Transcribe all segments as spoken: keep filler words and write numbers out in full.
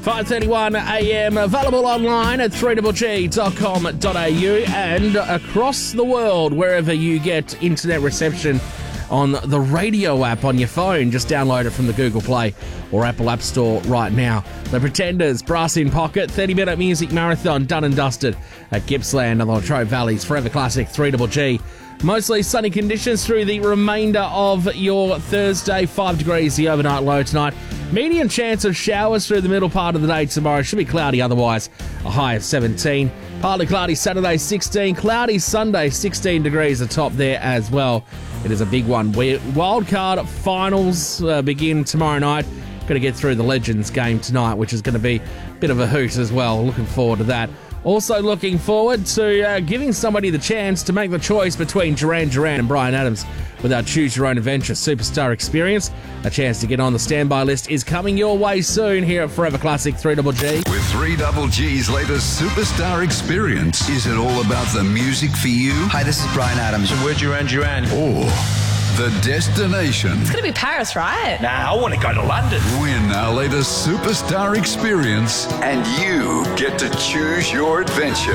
five thirty-one a m, available online at three g g dot com dot a u and across the world, wherever you get internet reception on the radio app on your phone. Just download it from the Google Play or Apple App Store right now. The Pretenders, Brass in Pocket, thirty minute music marathon, done and dusted at Gippsland and the Latrobe Valley's Forever Classic three G G. Mostly sunny conditions through the remainder of your Thursday. five degrees the overnight low tonight. Medium chance of showers through the middle part of the day tomorrow. Should be cloudy otherwise. A high of seventeen. Partly cloudy Saturday, sixteen. Cloudy Sunday, sixteen degrees atop there as well. It is a big one. Wildcard finals uh, begin tomorrow night. Going to get through the Legends game tonight, which is going to be a bit of a hoot as well. Looking forward to that. Also looking forward to uh, giving somebody the chance to make the choice between Duran Duran and Bryan Adams with our Choose Your Own Adventure Superstar Experience. A chance to get on the standby list is coming your way soon here at Forever Classic three G G. With three G G's latest Superstar Experience, is it all about the music for you? Hi, this is Bryan Adams. And we're Duran Duran. Or the destination? It's going to be Paris, right? Nah, I want to go to London. Win our latest Superstar Experience and you get to choose your adventure.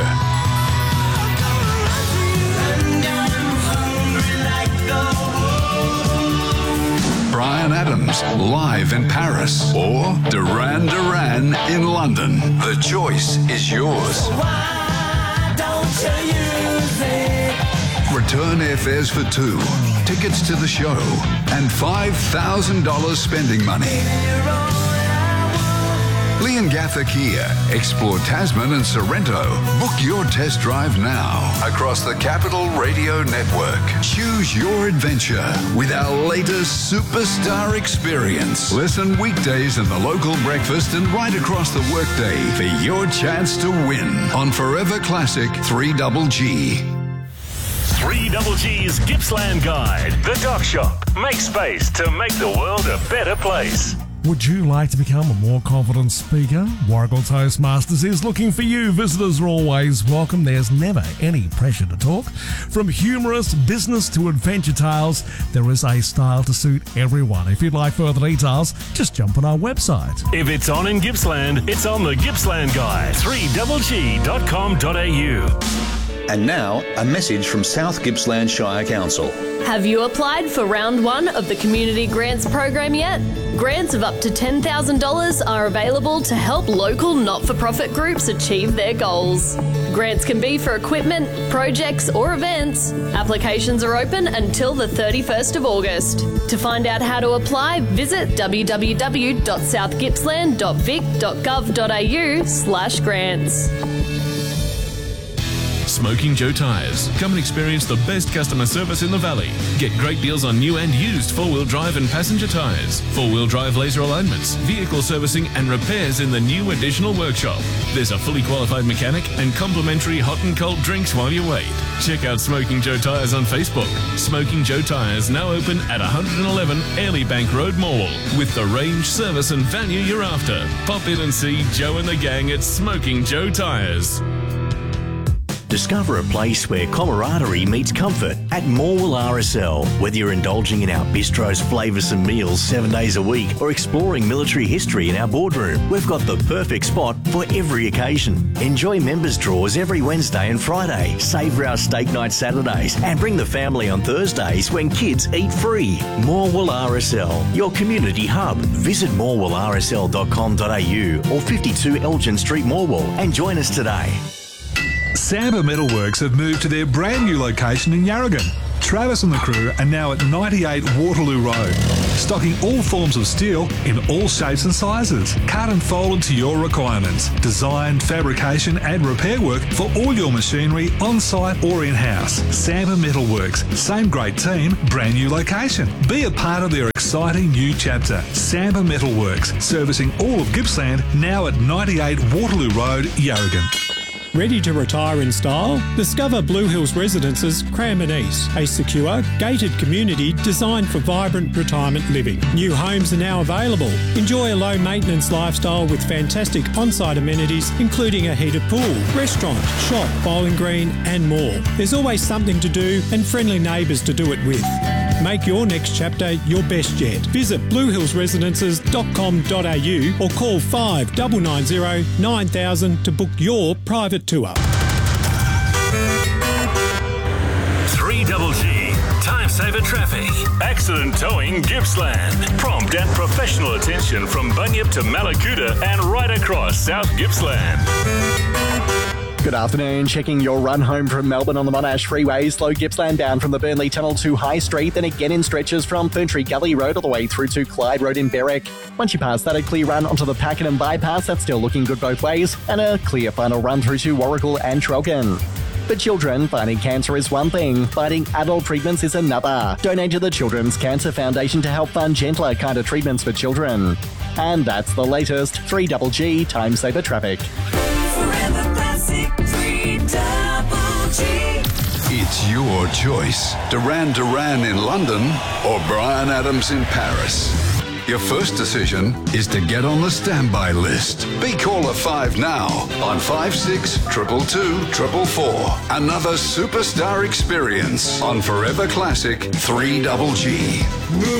Bryan Adams, live in Paris, or Duran Duran in London. The choice is yours. Why don't you use it? Return airfares for two, tickets to the show, and five thousand dollars spending money. Leongatha Kia. Explore Tasman and Sorrento. Book your test drive now across the Capital Radio Network. Choose your adventure with our latest Superstar Experience. Listen weekdays in the local breakfast and right across the workday for your chance to win on Forever Classic three G G. three G G's Gippsland Guide. The Dock Shop. Make space to make the world a better place. Would you like to become a more confident speaker? Warragul Toastmasters is looking for you. Visitors are always welcome. There's never any pressure to talk. From humorous business to adventure tales, there is a style to suit everyone. If you'd like further details, just jump on our website. If it's on in Gippsland, it's on the Gippsland Guide. three g g dot com dot a u. And now, a message from South Gippsland Shire Council. Have you applied for round one of the Community Grants Program yet? Grants of up to ten thousand dollars are available to help local not-for-profit groups achieve their goals. Grants can be for equipment, projects or events. Applications are open until the thirty-first of August. To find out how to apply, visit w w w dot south gippsland dot vic dot gov dot a u slash grants. Smoking Joe Tyres. Come and experience the best customer service in the valley. Get great deals on new and used four-wheel drive and passenger tyres, four-wheel drive laser alignments, vehicle servicing and repairs in the new additional workshop. There's a fully qualified mechanic and complimentary hot and cold drinks while you wait. Check out Smoking Joe Tyres on Facebook. Smoking Joe Tyres now open at one eleven Airlie Bank Road, Morwell, with the range, service and value you're after. Pop in and see Joe and the gang at Smoking Joe Tyres. Discover a place where camaraderie meets comfort at Morwell R S L. Whether you're indulging in our bistro's flavoursome meals seven days a week or exploring military history in our boardroom, we've got the perfect spot for every occasion. Enjoy members' draws every Wednesday and Friday, savour our steak night Saturdays and bring the family on Thursdays when kids eat free. Morwell R S L, your community hub. Visit morwell r s l dot com dot a u or fifty-two Elgin Street, Morwell and join us today. Samba Metalworks have moved to their brand new location in Yarragon. Travis and the crew are now at ninety-eight Waterloo Road, stocking all forms of steel in all shapes and sizes, cut and folded to your requirements. Design, fabrication and repair work for all your machinery on-site or in-house. Samba Metalworks, same great team, brand new location. Be a part of their exciting new chapter. Samba Metalworks, servicing all of Gippsland, now at ninety-eight Waterloo Road, Yarragon. Ready to retire in style? Discover Blue Hills Residences Cranbourne East, a secure, gated community designed for vibrant retirement living. New homes are now available. Enjoy a low-maintenance lifestyle with fantastic on-site amenities, including a heated pool, restaurant, shop, bowling green and more. There's always something to do and friendly neighbours to do it with. Make your next chapter your best yet. Visit blue hills residences dot com dot a u or call five nine nine zero nine thousand to book your private tour. three Double G, Time Saver Traffic. Accident Towing Gippsland. Prompt and professional attention from Bunyip to Malakuta and right across South Gippsland. Good afternoon. Checking your run home from Melbourne on the Monash Freeway. Slow Gippsland bound from the Burnley Tunnel to High Street, then again in stretches from Ferntree Gully Road all the way through to Clyde Road in Berwick. Once you pass that, a clear run onto the Pakenham Bypass. That's still looking good both ways. And a clear final run through to Warrigal and Trelkin. For children, fighting cancer is one thing, fighting adult treatments is another. Donate to the Children's Cancer Foundation to help fund gentler kind of treatments for children. And that's the latest three Double G Time Saver Traffic. Forever Classic three Double G. It's your choice. Duran Duran in London or Bryan Adams in Paris. Your first decision is to get on the standby list. Be caller five now on five six two two two four four. Another superstar experience on Forever Classic three Double G.